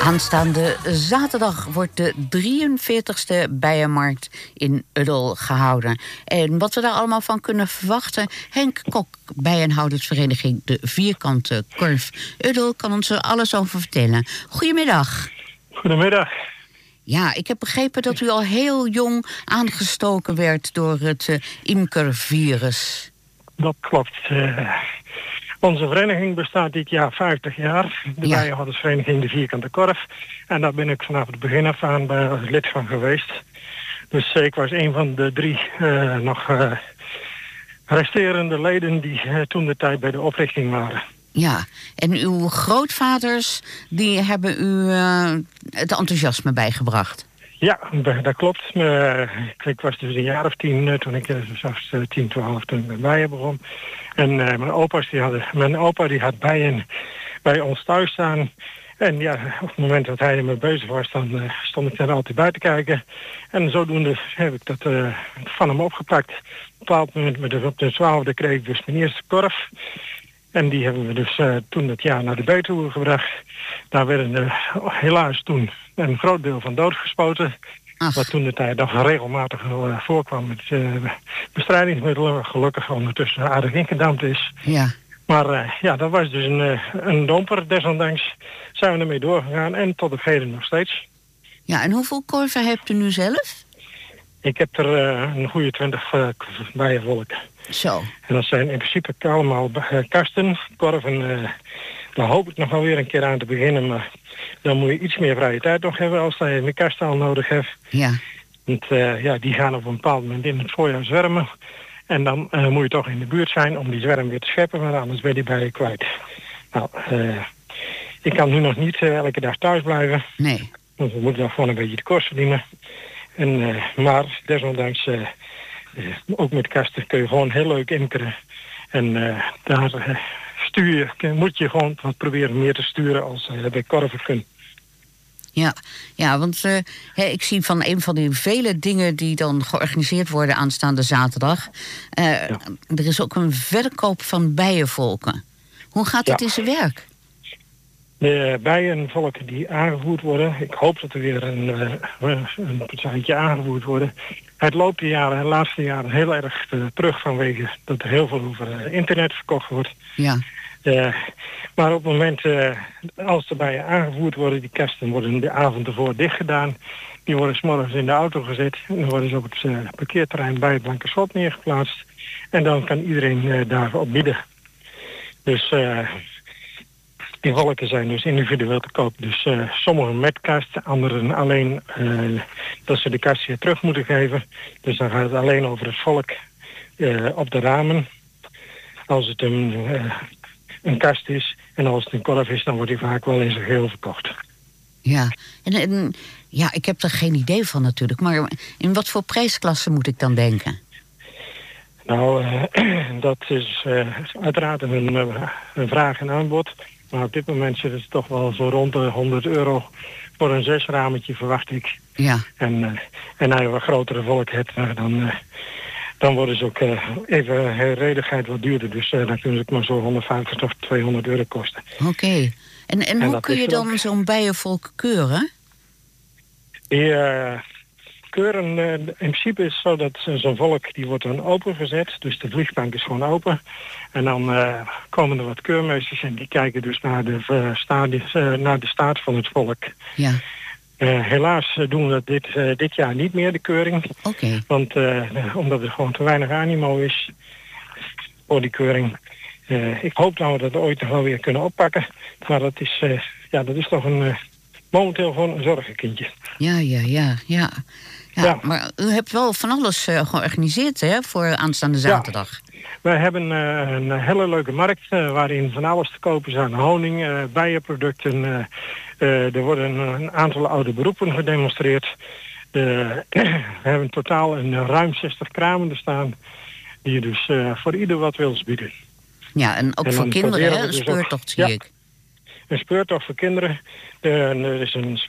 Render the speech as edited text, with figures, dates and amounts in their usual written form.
Aanstaande zaterdag wordt de 43e bijenmarkt in Uddel gehouden. En wat we daar allemaal van kunnen verwachten... Henk Kok, bijenhoudersvereniging De Vierkante Korf Uddel... kan ons er alles over vertellen. Goedemiddag. Goedemiddag. Ja, ik heb begrepen dat u al heel jong aangestoken werd door het imkervirus. Dat klopt. Onze vereniging bestaat dit jaar 50 jaar. De bijenhoudersvereniging De Vierkante Korf. En daar ben ik vanaf het begin af aan lid van geweest. Dus ik was een van de 3 nog resterende leden die toen de tijd bij de oprichting waren. Ja, en uw grootvaders die hebben u het enthousiasme bijgebracht. Ja, dat klopt. Ik was dus een jaar of 10 toen ik zelfs 10, 12 toen ik met bijen begon. En mijn opa die had bijen bij ons thuis staan. En ja, op het moment dat hij ermee bezig was, dan stond ik daar altijd bij te kijken. En zodoende heb ik dat van hem opgepakt. Op een bepaald moment, op de 12e, kreeg ik dus mijn eerste korf. En die hebben we dus toen dat jaar naar de Betuwe gebracht. Daar werden helaas toen een groot deel van doodgespoten. Ach. Wat toen de tijd nog regelmatig voorkwam met bestrijdingsmiddelen. Gelukkig ondertussen aardig ingedampt is. Ja. Maar dat was dus een domper. Desondanks zijn we ermee doorgegaan en tot op heden nog steeds. Ja, en hoeveel korven hebt u nu zelf? Ik heb er een goede 20 bijenvolken. Zo. En dat zijn in principe allemaal kasten, korven. Daar hoop ik nog wel weer een keer aan te beginnen. Maar dan moet je iets meer vrije tijd nog hebben als je een kasten al nodig hebt. Ja. Want die gaan op een bepaald moment in het voorjaar zwermen. En dan moet je toch in de buurt zijn om die zwerm weer te scheppen. Maar anders ben je die bijen kwijt. Nou, ik kan nu nog niet elke dag thuis blijven. Nee. Want we moeten nog gewoon een beetje de kost verdienen. Maar desondanks... ook met kasten kun je gewoon heel leuk imkeren. En daar moet je gewoon wat proberen meer te sturen als bij korven kunnen. Ja, want ik zie van een van die vele dingen die dan georganiseerd worden aanstaande zaterdag. Er is ook een verkoop van bijenvolken. Hoe gaat het in zijn werk? De bijenvolken die aangevoerd worden, ik hoop dat er weer een partijtje aangevoerd worden. Het loopt de laatste jaren heel erg terug vanwege dat er heel veel over internet verkocht wordt. Ja. Maar op het moment als de bijen aangevoerd worden, die kasten worden de avond ervoor dicht gedaan. Die worden 's morgens in de auto gezet en dan worden ze op het parkeerterrein bij het Blankenschot neergeplaatst. En dan kan iedereen daarop bieden. Dus... die volken zijn dus individueel te koop. Dus sommigen met kast, anderen alleen dat ze de kast weer terug moeten geven. Dus dan gaat het alleen over het volk op de ramen. Als het een kast is en als het een korf is, dan wordt die vaak wel in zijn geheel verkocht. Ja, en ik heb er geen idee van natuurlijk. Maar in wat voor prijsklasse moet ik dan denken? Nou, dat is uiteraard een vraag en aanbod. Maar op dit moment zit het toch wel zo rond de €100 voor een 6-rametje, verwacht ik. Ja. En als je wat grotere volk hebt, dan worden ze ook even redigheid wat duurder. Dus dan kunnen ze het maar zo €150 tot €200 kosten. Oké. En hoe kun je dan zo'n bijenvolk keuren? Keuren, in principe is het zo dat zo'n volk, die wordt dan opengezet. Dus de vliegbank is gewoon open. En dan komen er wat keurmeesters en die kijken dus naar de staat van het volk. Ja. Helaas doen we dat dit jaar niet meer, de keuring. Okay. Want omdat er gewoon te weinig animo is voor die keuring. Ik hoop dat we dat ooit nog wel weer kunnen oppakken. Maar dat is toch momenteel gewoon een zorgenkindje. Ja, maar u hebt wel van alles georganiseerd, hè, voor aanstaande zaterdag. Ja. Wij hebben een hele leuke markt waarin van alles te kopen is aan honing, bijenproducten. Er worden een aantal oude beroepen gedemonstreerd. We hebben totaal ruim 60 kramen er staan die je dus voor ieder wat wils bieden. Ja, en ook voor kinderen, hè? Een speurtocht zie ik. Een speurtocht voor kinderen. Er is een